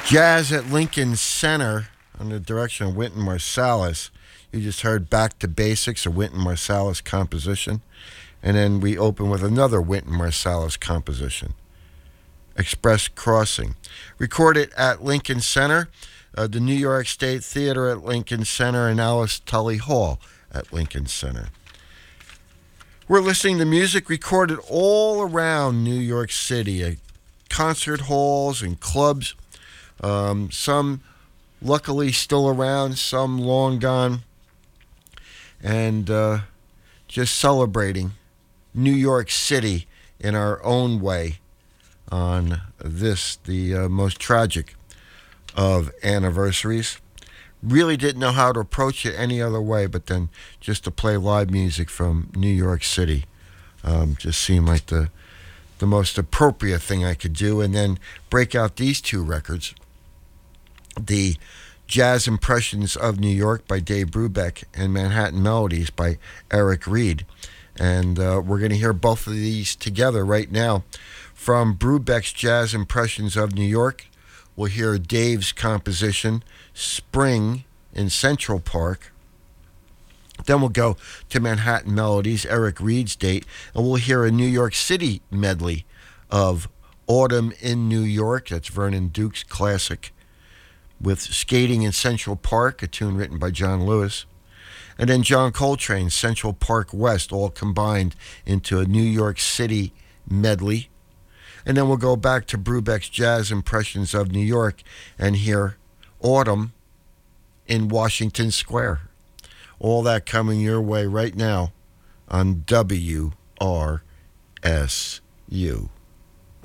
Jazz at Lincoln Center under the direction of Wynton Marsalis. You just heard Back to Basics, a Wynton Marsalis composition. And then we open with another Wynton Marsalis composition, Express Crossing. Recorded at Lincoln Center, the New York State Theater at Lincoln Center, and Alice Tully Hall at Lincoln Center. We're listening to music recorded all around New York City, at concert halls and clubs. Some luckily still around, some long gone, and just celebrating New York City in our own way on this, the most tragic of anniversaries. Really didn't know how to approach it any other way but then just to play live music from New York City. Just seemed like the most appropriate thing I could do, and then break out these two records. The Jazz Impressions of New York by Dave Brubeck and Manhattan Melodies by Eric Reed. And we're going to hear both of these together right now. From Brubeck's Jazz Impressions of New York, we'll hear Dave's composition, Spring in Central Park. Then we'll go to Manhattan Melodies, Eric Reed's date, and we'll hear a New York City medley of Autumn in New York. That's Vernon Duke's classic, with Skating in Central Park, a tune written by John Lewis. And then John Coltrane's Central Park West, all combined into a New York City medley. And then we'll go back to Brubeck's Jazz Impressions of New York and hear Autumn in Washington Square. All that coming your way right now on WRSU.